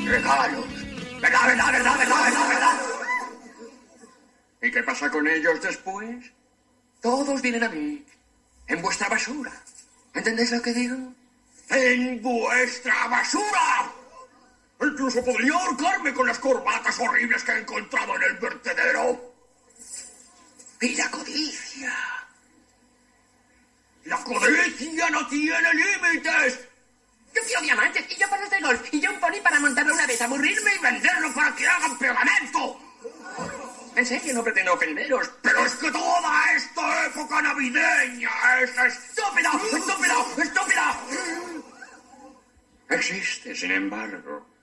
Regalos. ¿Verdad, verdad, verdad, verdad, verdad, verdad? ¿Y qué pasa con ellos después? Todos vienen a mí. En vuestra basura. ¿Entendéis lo que digo? ¡En vuestra basura! Incluso podría ahorcarme con las corbatas horribles que he encontrado en el vertedero. Y la codicia. La codicia no tiene límites. Yo quiero diamantes, y yo palos de golf, y yo un pony para montarlo una vez, aburrirme y venderlo para que hagan pegamento. En serio, no pretendo ofenderos, pero es que toda esta época navideña es estúpida, estúpida, estúpida. Existe, sin embargo.